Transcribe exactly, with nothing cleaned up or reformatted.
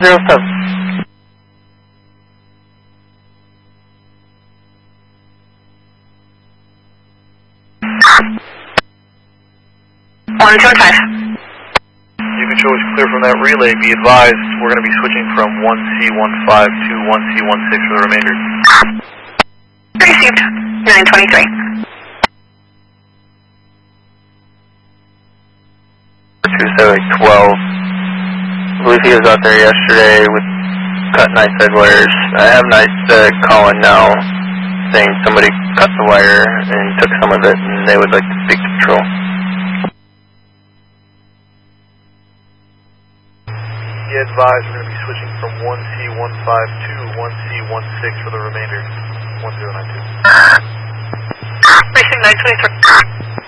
zero seven. one two one five. You control is clear from that relay. Be advised, we're going to be switching from one C one five to one C one six for the remainder. Received. nine twenty-three. two seven twelve. I believe he was out there yesterday with cut night side wires. I have night uh, calling now saying somebody cut the wire and took some of it and they would like to speak to control. Be advised, we're going to be switching from one C one five to one C one six for the remainder. one zero nine two. Received nine twenty-three.